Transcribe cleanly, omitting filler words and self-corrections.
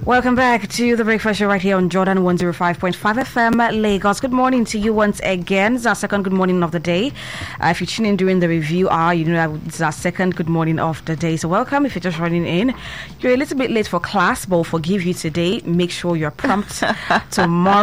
Welcome back to the Breakfast Show right here on Jordan 105.5 FM Lagos. Good morning to you once again. It's our second good morning of the day. If you tune in during the review hour, you know that it's our second good morning of the day. So welcome. If you're just running in, you're a little bit late for class, but we'll forgive you today. Make sure you're prompt tomorrow.